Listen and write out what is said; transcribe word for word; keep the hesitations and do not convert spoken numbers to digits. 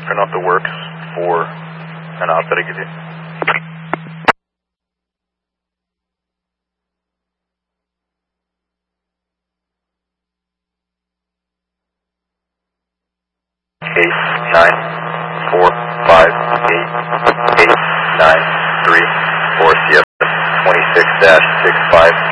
you print off the works for an op that I give you? Eight nine four five eight eight nine three four C F twenty six dash six five